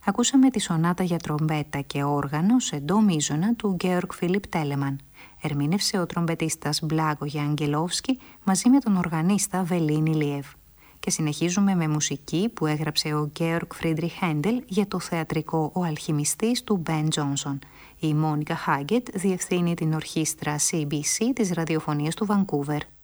Ακούσαμε τη σονάτα για τρομπέτα και όργανο σε ντο μείζωνα του Γκέοργκ Φίλιπ Τέλεμαν. Ερμήνευσε ο τρομπετίστας Μπλάγο Αγγελόφσκι μαζί με τον οργανίστα Βελίν Ηλιέβ. Και συνεχίζουμε με μουσική που έγραψε ο Γκέοργκ Φρίντριχ Χέντελ για το θεατρικό «Ο Αλχημιστής» του Μπεν Τζόνσον. Η Μόνικα Χάγκετ διευθύνει την ορχήστρα CBC της ραδιοφωνίας του Βανκούβερ.